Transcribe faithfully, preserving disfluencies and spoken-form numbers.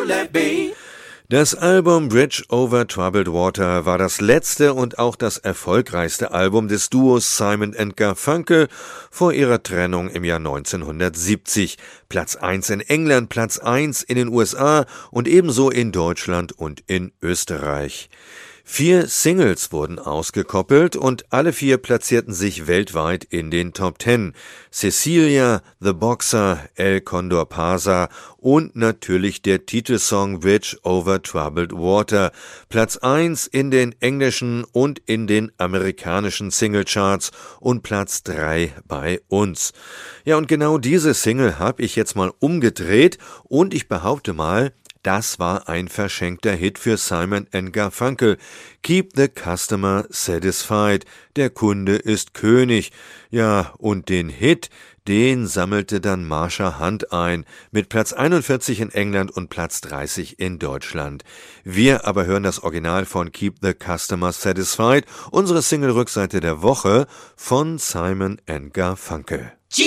let be. Das Album Bridge Over Troubled Water war das letzte und auch das erfolgreichste Album des Duos Simon and Garfunkel vor ihrer Trennung im Jahr neunzehnhundertsiebzig. Platz eins in England, Platz eins in den U S A und ebenso in Deutschland und in Österreich. Vier Singles wurden ausgekoppelt und alle vier platzierten sich weltweit in den Top Ten. Cecilia, The Boxer, El Condor Pasa und natürlich der Titelsong Bridge Over Troubled Water. Platz eins in den englischen und in den amerikanischen Singlecharts und Platz drei bei uns. Ja, und genau diese Single habe ich jetzt mal umgedreht und ich behaupte mal, das war ein verschenkter Hit für Simon and Garfunkel. Keep the customer satisfied. Der Kunde ist König. Ja, und den Hit, den sammelte dann Marsha Hunt ein, mit Platz einundvierzig in England und Platz dreißig in Deutschland. Wir aber hören das Original von Keep the Customer Satisfied, unsere Single-Rückseite der Woche von Simon and Garfunkel. G